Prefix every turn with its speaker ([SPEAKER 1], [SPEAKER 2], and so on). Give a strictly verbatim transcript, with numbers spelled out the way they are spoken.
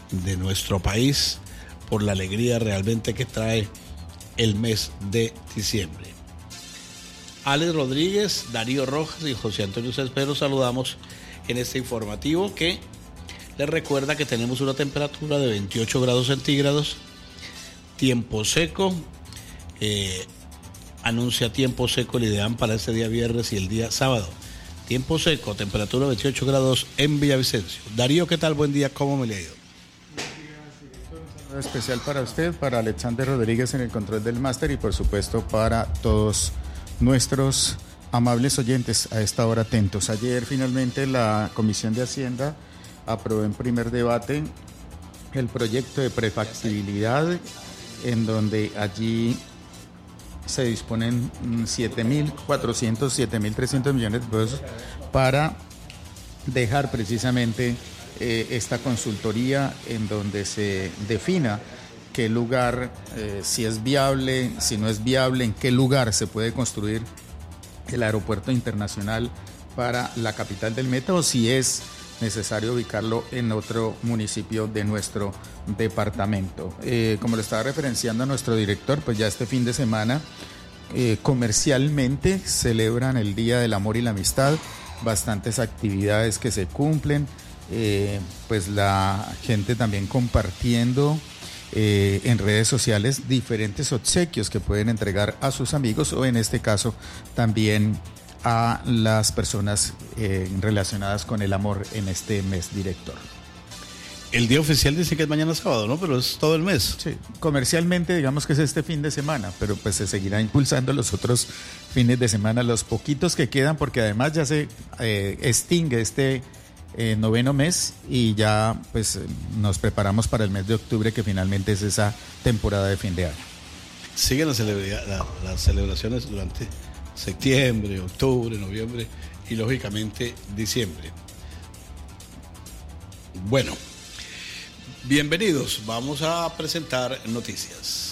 [SPEAKER 1] de nuestro país por la alegría realmente que trae el mes de diciembre. Alex Rodríguez, Darío Rojas y José Antonio Céspedes saludamos en este informativo que les recuerda que tenemos una temperatura de veintiocho grados centígrados, tiempo seco, eh, anuncia tiempo seco el ideal para este día viernes y el día sábado. Tiempo seco, temperatura veintiocho grados en Villavicencio. Darío, ¿qué tal? Buen día, ¿cómo me le ha ido?
[SPEAKER 2] Un saludo especial para usted, para Alexander Rodríguez en el control del máster y por supuesto para todos nuestros amables oyentes a esta hora atentos. Ayer finalmente la Comisión de Hacienda aprobó en primer debate el proyecto de prefactibilidad, en donde allí se disponen siete mil cuatrocientos, siete mil trescientos millones de pesos para dejar precisamente eh, esta consultoría en donde se defina qué lugar, eh, si es viable, si no es viable, en qué lugar se puede construir el aeropuerto internacional para la capital del Meta o si es necesario ubicarlo en otro municipio de nuestro departamento. Eh, como lo estaba referenciando a nuestro director, pues ya este fin de semana eh, comercialmente celebran el Día del Amor y la Amistad, bastantes actividades que se cumplen, eh, pues la gente también compartiendo eh, en redes sociales diferentes obsequios que pueden entregar a sus amigos o en este caso también a las personas eh, relacionadas con el amor en este mes, director.
[SPEAKER 1] El día oficial dice que es mañana sábado, ¿no? Pero es todo el mes.
[SPEAKER 2] Sí, comercialmente digamos que es este fin de semana, pero pues se seguirá impulsando los otros fines de semana, los poquitos que quedan, porque además ya se eh, extingue este eh, noveno mes y ya pues nos preparamos para el mes de octubre, que finalmente es esa temporada de fin de año.
[SPEAKER 1] Siguen las, celebra- la, las celebraciones durante septiembre, octubre, noviembre y lógicamente diciembre. Bueno, bienvenidos, vamos a presentar noticias.